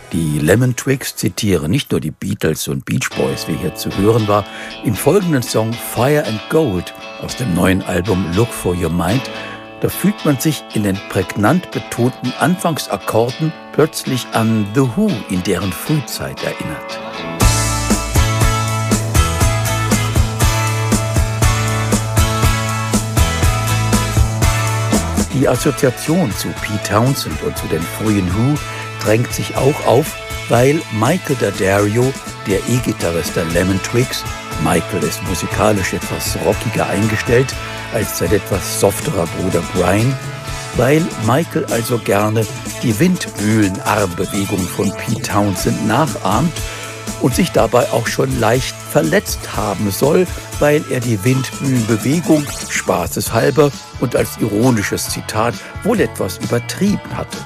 Die Lemon Twigs zitieren nicht nur die Beatles und Beach Boys, wie hier zu hören war. Im folgenden Song Fire and Gold aus dem neuen Album Look for Your Mind, da fühlt man sich in den prägnant betonten Anfangsakkorden plötzlich an The Who in deren Frühzeit erinnert. Die Assoziation zu Pete Townshend und zu den frühen Who drängt sich auch auf, weil Michael D'Addario, der E-Gitarrist der Lemon Twigs, Michael ist musikalisch etwas rockiger eingestellt als sein etwas softerer Bruder Brian, weil Michael also gerne die Windmühlenarmbewegung von Pete Townshend nachahmt und sich dabei auch schon leicht verletzt haben soll, weil er die Windmühlenbewegung spaßeshalber und als ironisches Zitat wohl etwas übertrieben hatte.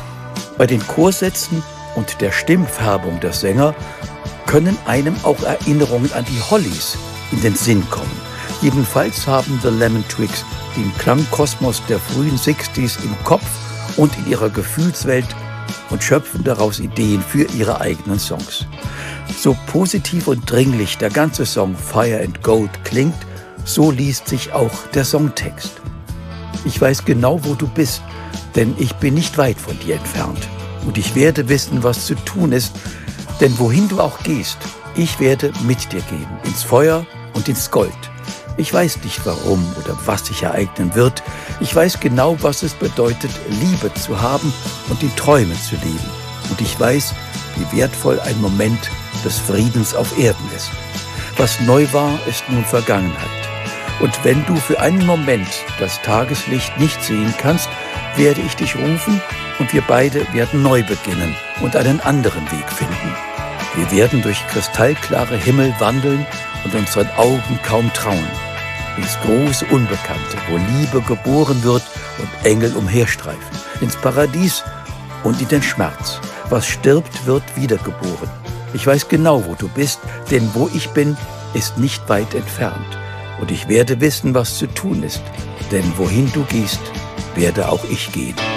Bei den Chorsätzen und der Stimmfärbung der Sänger können einem auch Erinnerungen an die Hollies in den Sinn kommen. Jedenfalls haben The Lemon Twigs den Klangkosmos der frühen 60s im Kopf und in ihrer Gefühlswelt und schöpfen daraus Ideen für ihre eigenen Songs. So positiv und dringlich der ganze Song Fire and Gold klingt, so liest sich auch der Songtext. Ich weiß genau, wo du bist, denn ich bin nicht weit von dir entfernt. Und ich werde wissen, was zu tun ist, denn wohin du auch gehst, ich werde mit dir gehen, ins Feuer und ins Gold. Ich weiß nicht, warum oder was sich ereignen wird. Ich weiß genau, was es bedeutet, Liebe zu haben und in Träumen zu leben. Und ich weiß, wie wertvoll ein Moment des Friedens auf Erden ist. Was neu war, ist nun Vergangenheit. Und wenn du für einen Moment das Tageslicht nicht sehen kannst, werde ich dich rufen und wir beide werden neu beginnen und einen anderen Weg finden. Wir werden durch kristallklare Himmel wandeln und unseren Augen kaum trauen. Ins große Unbekannte, wo Liebe geboren wird und Engel umherstreifen. Ins Paradies und in den Schmerz. Was stirbt, wird wiedergeboren. Ich weiß genau, wo du bist, denn wo ich bin, ist nicht weit entfernt. Und ich werde wissen, was zu tun ist, denn wohin du gehst, werde auch ich gehen.